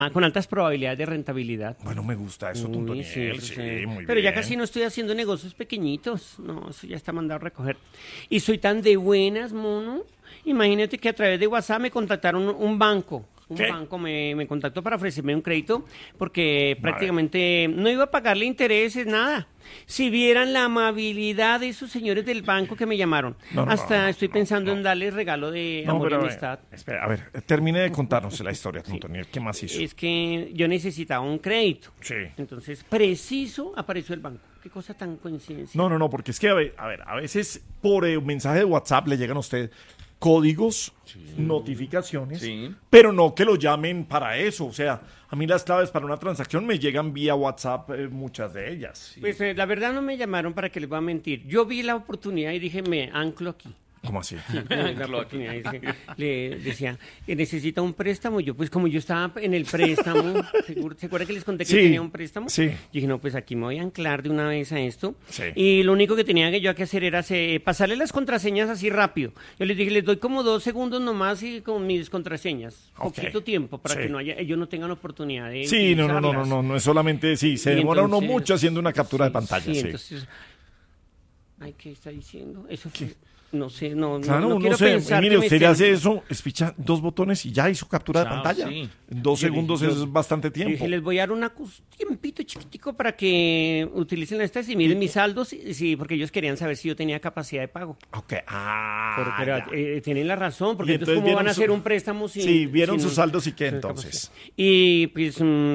con altas probabilidades de rentabilidad. Bueno, me gusta eso, Tontoniel. Sí, muy Pero ya bien. casi no estoy haciendo negocios pequeñitos. No, eso ya está mandado a recoger. Y soy tan de buenas, mono. Imagínate que a través de WhatsApp me contactaron un banco. Un ¿Qué? banco me contactó para ofrecerme un crédito porque prácticamente no iba a pagarle intereses, nada. Si vieran la amabilidad de esos señores del banco que me llamaron. Hasta estoy pensando en darles regalo de amor y pero, amistad. espera, a ver, termine de contarnos la historia, Tontoniel. ¿Qué más hizo? Es que yo necesitaba un crédito. Sí. Entonces, preciso apareció el banco. Qué cosa tan coincidencia. No, porque es que, a veces por mensaje de WhatsApp le llegan a usted códigos, notificaciones, pero no que lo llamen para eso. O sea, a mí las claves para una transacción me llegan vía WhatsApp, muchas de ellas. Pues la verdad no me llamaron para que les voy a mentir. Yo vi la oportunidad y dije, me anclo aquí. ¿Cómo así? La oportunidad. Le decía, necesita un préstamo. Yo, pues como yo estaba en el préstamo, ¿se acuerda que les conté que Sí, tenía un préstamo? sí. Yo dije, no, pues aquí me voy a anclar de una vez a esto. Sí. Y lo único que tenía que yo que hacer era pasarle las contraseñas así rápido. Yo les dije, les doy como 2 segundos nomás y con mis contraseñas. Ok. Poquito tiempo para Sí. que ellos no tengan oportunidad de Sí, utilizarlas. no es solamente, sí, se Y demora uno entonces, mucho haciendo una captura de pantalla, sí. Entonces, ay, ¿qué está diciendo? Eso fue, no sé, no Claro, no no quiero sé, pensar mire, que me usted le estén- hace eso, espicha 2 botones y ya hizo captura de Chao, pantalla. sí. En 2 Yo le- segundos yo- es bastante Yo tiempo. dije, les voy a dar tiempito chiquitico para que utilicen estas y miren mis saldos, sí, porque ellos querían saber si yo tenía capacidad de pago. Ok, Pero ya. tienen la razón, porque Y entonces, ¿cómo vieron van a hacer su- un préstamo sin... Sí, vieron sin sus saldos y qué sin entonces. capacidad? Y pues,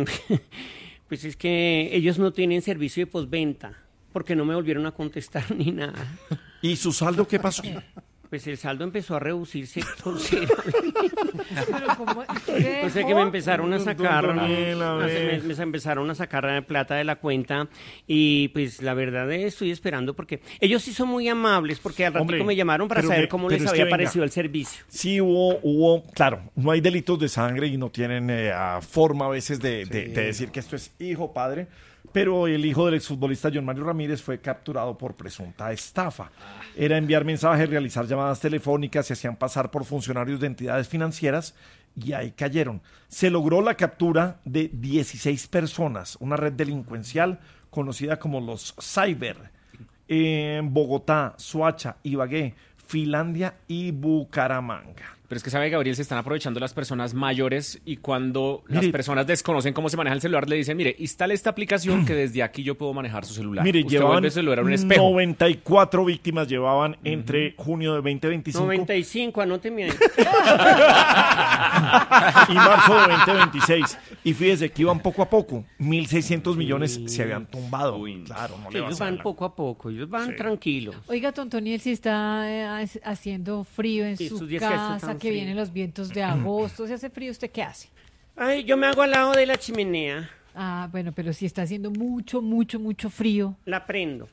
pues es que ellos no tienen servicio de postventa, porque no me volvieron a contestar ni nada. ¿Y su saldo qué pasó? Pues el saldo empezó a reducirse considerablemente. Pero ¿cómo? O sea que me empezaron a sacar, Daniel, a ver. me empezaron a sacar plata de la cuenta y pues la verdad estoy esperando porque ellos sí son muy amables porque al Hombre, ratico me llamaron para pero saber ve- cómo pero les es que había venga. parecido el servicio. Sí claro, no hay delitos de sangre y no tienen forma a veces de decir que esto es hijo, padre, pero el hijo del exfutbolista John Mario Ramírez fue capturado por presunta estafa. Era enviar mensajes, realizar llamadas telefónicas, se hacían pasar por funcionarios de entidades financieras y ahí cayeron. Se logró la captura de 16 personas, una red delincuencial conocida como los Cyber, en Bogotá, Soacha, Ibagué, Finlandia y Bucaramanga. Pero es que sabe, Gabriel, se están aprovechando las personas mayores y cuando las Mire, personas desconocen cómo se maneja el celular, le dicen, mire, instale esta aplicación que desde aquí yo puedo manejar su celular. Mire, Usted llevaban vuelve el celular a un espejo. 94 víctimas llevaban entre junio de 2025 95, anóteme ahí. y marzo de 2026. Y fíjese que iban poco a poco. 1.600 millones se habían tumbado. Claro, no le va a Ellos hacer van la- poco a poco, ellos van Sí. tranquilos. Oiga, Tontoniel, si está haciendo frío en Sí, su estos días que hace casa, tan que frío. vienen los vientos de agosto, si hace frío, ¿usted qué hace? Ay, yo me hago al lado de la chimenea, Ah, bueno, pero si está haciendo mucho, mucho, mucho frío. la prendo.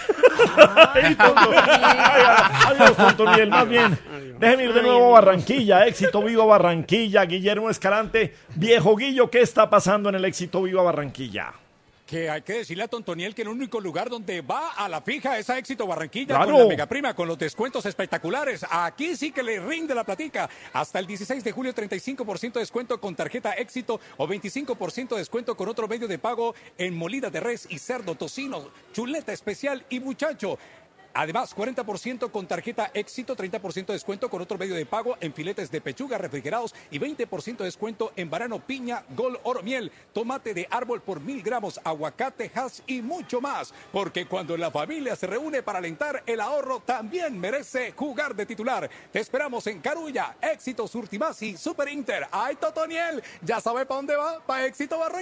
Adiós, Tontoniel, más bien. Déjeme ir de nuevo a Barranquilla. Éxito Viva Barranquilla. Guillermo Escalante. Viejo Guillo, ¿qué está pasando en el Éxito Viva Barranquilla? Que hay que decirle a Tontoniel que el único lugar donde va a la fija es a Éxito Barranquilla ¡Claro! con la megaprima, con los descuentos espectaculares. Aquí sí que le rinde la platica. Hasta el 16 de julio, 35% de descuento con tarjeta Éxito o 25% de descuento con otro medio de pago en molida de res y cerdo, tocino, chuleta especial y muchacho. Además, 40% con tarjeta Éxito, 30% de descuento con otro medio de pago en filetes de pechuga refrigerados y 20% de descuento en banano, piña, gol, oro, miel, tomate de árbol por 1.000 gramos, aguacate, hash y mucho más. Porque cuando la familia se reúne para alentar, el ahorro también merece jugar de titular. Te esperamos en Carulla, Éxito, Surtimasi, Super Inter. ¡Ay, Totoniel! ¿Ya sabe para dónde va? Para Éxito Barranquilla.